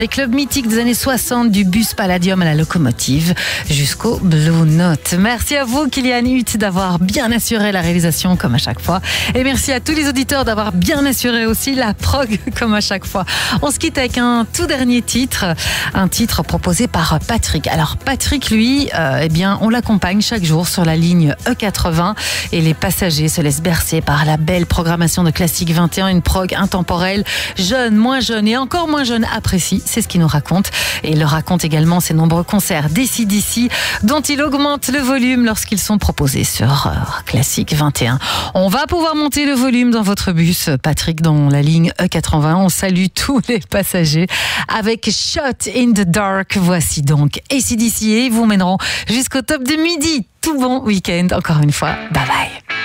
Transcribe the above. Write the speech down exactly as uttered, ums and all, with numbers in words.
Les clubs mythiques des années soixante, du bus Palladium à la locomotive jusqu'au Blue Note. Merci à vous, Kylian Hutt, d'avoir bien assuré la réalisation comme à chaque fois. Et merci à tous les auditeurs d'avoir bien assuré aussi la prog comme à chaque fois. On se quitte avec un tout dernier titre, un titre proposé par Patrick. Alors Patrick, lui, euh, eh bien, on l'accompagne chaque jour sur la ligne E quatre-vingts et les passagers se laissent bercer par la belle programmation de Classique vingt et un, une prog intemporelle, jeune, moins jeune et encore moins jeune apprécie. C'est ce qu'il nous raconte. Et il le raconte également ses nombreux concerts d'A C D C dont il augmente le volume lorsqu'ils sont proposés sur euh, Classique vingt et un. On va pouvoir monter le volume dans votre bus, Patrick, dans la ligne E quatre-vingts. On salue tous les passagers avec Shot in the Dark. Voici donc A C D C et ils vous mèneront jusqu'au top de midi. Tout bon week-end encore une fois. Bye bye.